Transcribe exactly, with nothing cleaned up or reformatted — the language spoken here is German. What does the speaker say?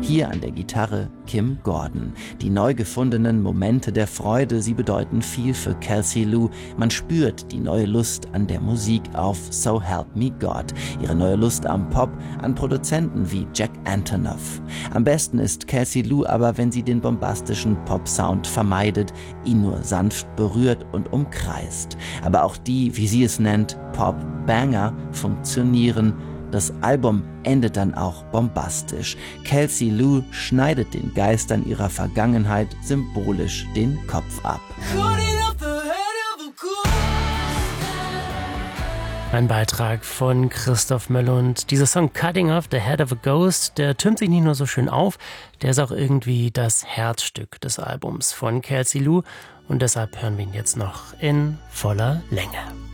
Hier an der Gitarre Kim Gordon. Die neu gefundenen Momente der Freude, sie bedeuten viel für Kelsey Lu. Man spürt die neue Lust an der Musik auf So Help Me God. Ihre neue Lust am Pop, an Produzenten wie Jack Antonoff. Am besten ist Kelsey Lu aber, wenn sie den bombastischen Pop-Sound vermeidet, ihn nur sanft berührt und umkreist. Aber auch die, wie sie es nennt, Pop-Banger funktionieren. Das Album endet dann auch bombastisch. Kelsey Lu schneidet den Geistern ihrer Vergangenheit symbolisch den Kopf ab. Ein Beitrag von Christoph Möllund. Dieser Song Cutting Off the Head of a Ghost, der türmt sich nicht nur so schön auf, der ist auch irgendwie das Herzstück des Albums von Kelsey Lu. Und deshalb hören wir ihn jetzt noch in voller Länge.